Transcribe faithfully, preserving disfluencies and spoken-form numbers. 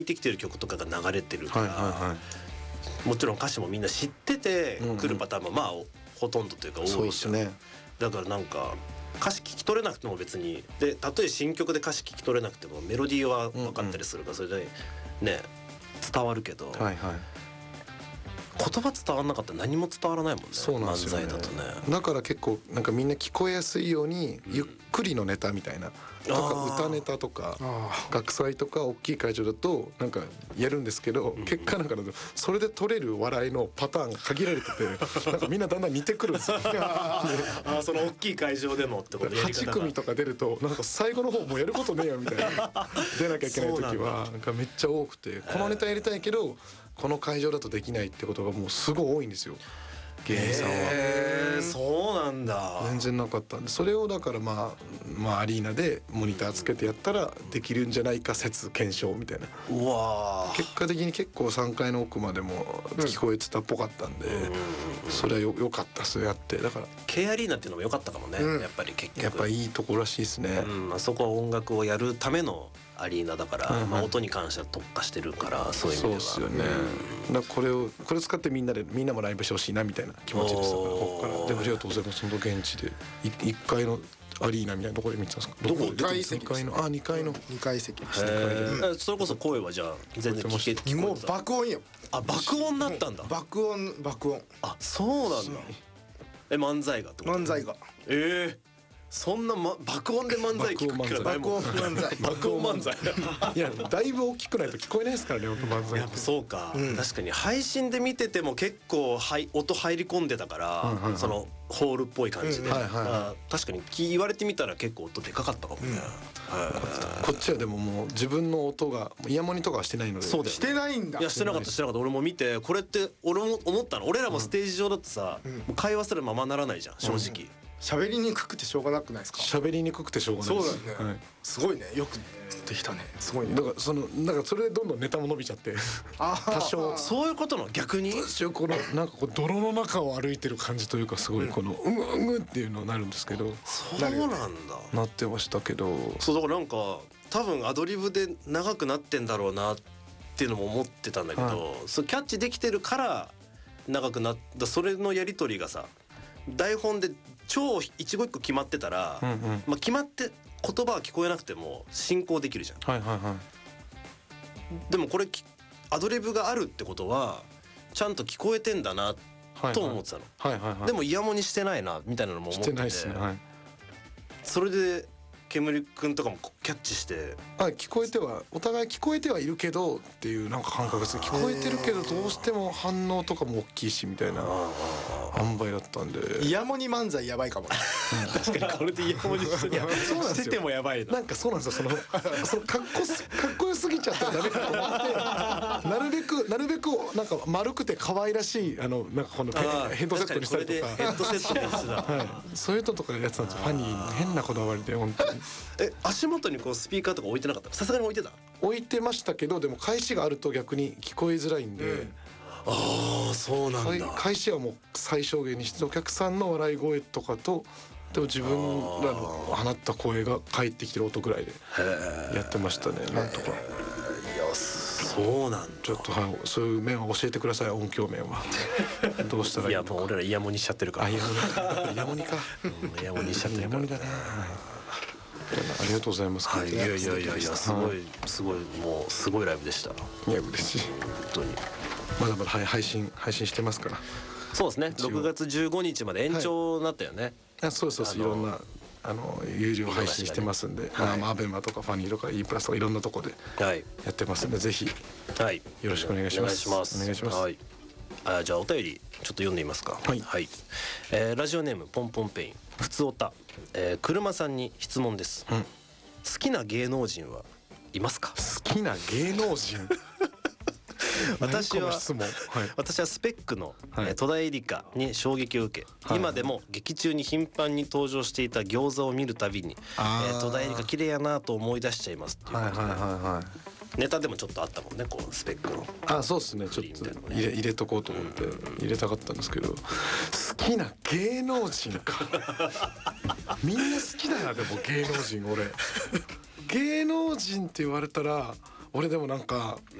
てきてる曲とかが流れてるから、 はいはいはい、 もちろん歌詞もみんな知ってて来るパターンもまあほとんどというか多いじゃん。そうですね。だからなんか歌詞聞き取れなくても別にで、たとえ新曲で歌詞聞き取れなくてもメロディーは分かったりするから、それでね伝わるけど、はいはい、言葉伝わらなかったら何も伝わらないもんね。そうなんですよね。漫才だとね。 だから結構なんかみんな聞こえやすいようにゆっくりのネタみたいな、うん、とか歌ネタとか学祭とか大きい会場だとなんかやるんですけど、うん、結果なんかそれで取れる笑いのパターンが限られててなんかみんなだんだん似てくるんですよああその大きい会場でのってことやり方がはち組とか出るとなんか最後の方もうやることねえよみたいな出なきゃいけない時はなんかめっちゃ多くて、このネタやりたいけどこの会場だとできないってことがもうすごい多いんですよ、芸人さんは。 へー、そうなんだ。 全然なかったんで、それをだからまあまあアリーナでモニターつけてやったらできるんじゃないか説検証みたいな。 うわ、 結果的に結構さんかいの奥までも聞こえてたっぽかったんで、うん、それはよ、よかったっすやって。だから K アリーナっていうのも良かったかもね、うん、やっぱり結局やっぱいいとこらしいですね、 うん、あそこは音楽をやるためのアリーナだから、うん、まあ、音に関しては特化してるから、そういう意味ではそうですよね、うん、だからこれをこれを使ってみんなでみんなもライブしてほしいなみたいな気持ちですから、ここからでもありがとうございます。その現地でいっかいのアリーナみたいなところで見てたんですか。 どこ？ にかい席ですね。あ、にかいのにかい席でした。 うん、それこそ声はじゃあ全然聞けてもう爆音よ。 あ、爆音だったんだ。 爆音爆音。 あ、そうなんだ。え、漫才がってこと？ 漫才が。 ええー、そんな、ま、爆音で漫才聞く機会ないもん。 爆音漫才。 爆音漫才。 いやだいぶ大きくないと聞こえないですからね、音漫才。 やっぱそうか、うん、確かに配信で見てても結構はい音入り込んでたから、うんうんうん、そのホールっぽい感じで、うんはいはい、確かに言われてみたら結構音でかかったかもね、うん、 こっちはでももう自分の音がイヤモニとかはしてないので。 そうだよね、 してないんだ。 いやしてなかったしてなかった。俺も見てこれって俺も思ったの。俺らもステージ上だってさ、うん、もう会話するままならないじゃん正直、うん、 喋りにくくてしょうがなくないですか。 喋りにくくてしょうがないです。 そうだよね、はい、すごいね、よくできたね。すごいね。 だからそのなんかそれでどんどんネタも伸びちゃって多少そういうことの逆に多少このなんかこう泥の中を歩いてる感じというかすごいこのうんうんうんっていうのになるんですけど、 そうなんだなってましたけど、 そうだからなんか多分アドリブで長くなってんだろうなっていうのも思ってたんだけど、はい、そうキャッチできてるから長くなった。それのやり取りがさ台本で超一語一句決まってたら、うんうん、まあ、決まって言葉は聞こえなくても進行できるじゃん、はいはいはい、でもこれアドリブがあるってことはちゃんと聞こえてんだなと思ってたの、はいはいはいはい、でもイヤモニしてないなみたいなのも思ってて、してないっすね、はい、それで煙くんとかもキャッチして、 あ、聞こえてはお互い聞こえてはいるけどっていうなんか感覚です。聞こえてるけどどうしても反応とかも大きいしみたいな塩梅だったんで、 イヤモニ漫才やばいかも確かにこれでイヤモニしてしててもやばいな。 なんかそうなんですよ、そのそのかっこすかっこよすぎちゃったらダメかと思ってなるべくなるべくなんか丸くて可愛らしいあのなんかこのヘッドセットにしたりとか、 ヘッドセットにしてた、 はい、そういうのとかやってたんですよ。ファニーに変なこだわりで本当にえ、足元にこうスピーカーとか置いてなかった？さすがに置いてた？ 置いてましたけど、でも返しがあると逆に聞こえづらいんで、うん、 ああそうなんだ。 返しはもう最小限にしてお客さんの笑い声とかとでも自分らの放った声が返ってきてる音ぐらいでやってましたね。なんとか。 いやそうなんだ。 ちょっと、はい、そういう面は教えてください。音響面はどうしたらいいのか。 いやもう俺らイヤモニしちゃってるから。 あ、イヤモニかイヤモニか、 うん、イヤモニしちゃってるから、ね、イヤモニだね、はい、 ありがとうございます。 はい、いやいやいやいやすごいすごいもうすごいライブでした。 いや嬉しい、 本当に。 まだまだ配信配信してますから。 そうですね。ろくがつじゅうごにちまで延長になったよね。 はい、そうそうそう、いろんなあの有料配信してますんで、はい、まあアベマとかファニーとか E プラスとかいろんなとこでやってますんで、ぜひよろしくお願いします。 お願いします。お願いします。はい。あ、じゃあお便りちょっと読んでみますか。はい。はい。えー、ラジオネームポンポンペインふつおた、えー、車さんに質問です。うん、好きな芸能人はいますか？ 好きな芸能人私は、はい、私はスペックの、はい、戸田恵梨香に衝撃を受け、はい、今でも劇中に頻繁に登場していた餃子を見るたびに、えー、戸田恵梨香綺麗やなと思い出しちゃいますっていうことで、はいはいはいはい、ネタでもちょっとあったもんね、こうスペックの。 あ、そうですね、ちょっと入れ、入れとこうと思って入れたかったんですけど、好きな芸能人かみんな好きだな。でも芸能人俺芸能人って言われたら俺でもなんか